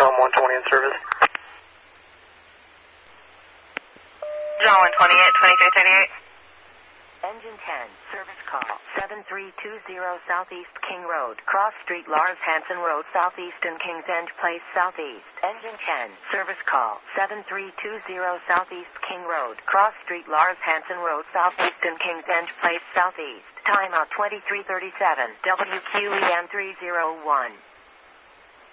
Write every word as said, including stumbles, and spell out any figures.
Storm one twenty in service. John one twenty-eight, twenty-three thirty-eight. Engine ten, service call, seven three two zero Southeast King Road, Cross Street, Lars Hansen Road, Southeast and Kings End Place, Southeast. Engine ten, service call, seven three two zero Southeast King Road, Cross Street, Lars Hansen Road, Southeast and Kings End Place, Southeast. Timeout twenty-three thirty-seven, W Q E M three zero one.